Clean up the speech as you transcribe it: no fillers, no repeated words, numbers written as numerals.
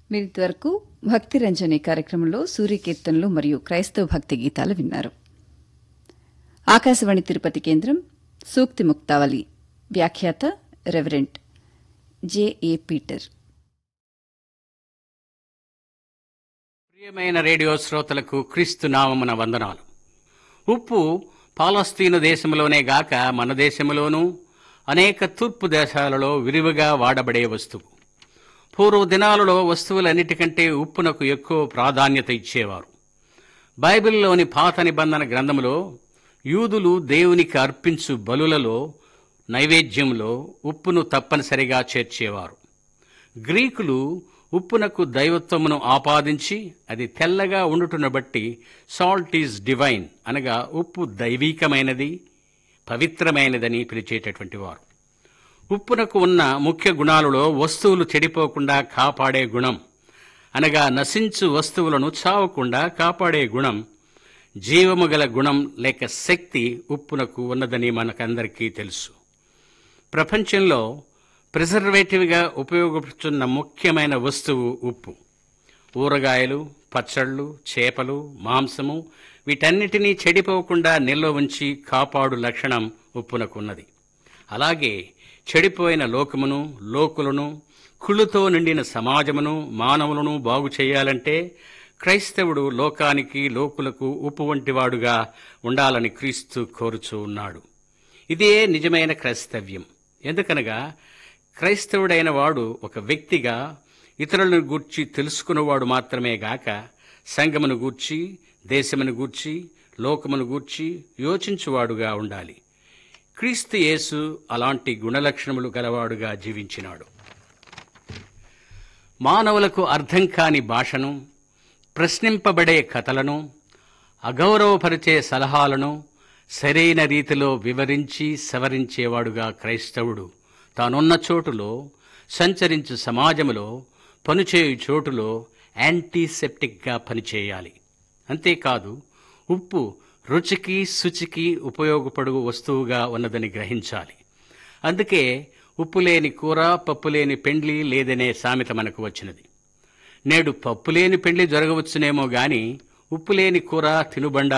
మీరింతవరకు భక్తి రంజని కార్యక్రమంలో సూర్యకీర్తనలు మరియు క్రైస్తవ భక్తి గీతాలు విన్నారు. ఆకాశవాణి తిరుపతి కేంద్రం సూక్తి ముక్తావళి వ్యాఖ్యాత రెవరెంట్ జె.ఏ. పీటర్. ప్రియమైన రేడియో శ్రోతలకు క్రీస్తు నామమున వందనాలు. ఉప్పు పాలస్తీను దేశంలోనే గాక మన దేశంలోనూ అనేక తూర్పు దేశాలలో విరివిగా వాడబడే వస్తువు. పూర్వ దినాలలో వస్తువులన్నిటికంటే ఉప్పునకు ఎక్కువ ప్రాధాన్యత ఇచ్చేవారు. బైబిల్లోని పాత నిబంధన గ్రంథములో యూదులు దేవునికి అర్పించు బలులలో నైవేద్యంలో ఉప్పును తప్పనిసరిగా చేర్చేవారు. గ్రీకులు ఉప్పునకు దైవత్వమును ఆపాదించి అది తెల్లగా ఉండుటను బట్టి సాల్ట్ ఈజ్ డివైన్ అనగా ఉప్పు దైవీకమైనది, పవిత్రమైనదని పిలిచేటటువంటి వారు. ఉప్పునకు ఉన్న ముఖ్య గుణాలలో వస్తువులు చెడిపోకుండా కాపాడే గుణం అనగా నశించు వస్తువులను చావకుండా కాపాడే గుణం, జీవము గల గుణం లేక శక్తి ఉప్పునకు ఉన్నదని మనకందరికీ తెలుసు. ప్రపంచంలో ప్రిజర్వేటివ్గా ఉపయోగపడుతున్న ముఖ్యమైన వస్తువు ఉప్పు. ఊరగాయలు, పచ్చళ్ళు, చేపలు, మాంసము వీటన్నిటినీ చెడిపోకుండా నిల్వ ఉంచి కాపాడు లక్షణం ఉప్పునకున్నది. అలాగే చెడిపోయిన లోకమును, లోకులను, కుళ్ళుతో నిండిన సమాజమును, మానవులను బాగు చేయాలంటే క్రైస్తవుడు లోకానికి, లోకులకు ఉప్పు వంటివాడుగా ఉండాలని క్రీస్తు కోరుచూ ఉన్నాడు. ఇదే నిజమైన క్రైస్తవ్యం. ఎందుకనగా క్రైస్తవుడైన వాడు ఒక వ్యక్తిగా ఇతరులను గూర్చి తెలుసుకున్నవాడు మాత్రమే గాక సంఘమును గూర్చి, దేశమును గూర్చి, లోకమును గూర్చి యోచించువాడుగా ఉండాలి. క్రీస్తు యేసు అలాంటి గుణలక్షణములు గలవాడుగా జీవించినాడు. మానవులకు అర్థం కాని భాషను, ప్రశ్నింపబడే కథలను, అగౌరవపరిచే సలహాలను సరైన రీతిలో వివరించి సవరించేవాడుగా క్రైస్తవుడు తానున్న చోటులో, సంచరించు సమాజములో, పనిచేయు చోటులో యాంటీసెప్టిక్గా పనిచేయాలి. అంతేకాదు ఉప్పు రుచికి, శుచికి ఉపయోగపడు వస్తువుగా ఉన్నదని గ్రహించాలి. అందుకే ఉప్పు లేని కూర, పప్పు లేని పెండ్లి లేదనే సామెత మనకు వచ్చినది. నేడు పప్పు లేని పెండ్లి జరగవచ్చునేమో గాని ఉప్పు లేని కూర తినుబండా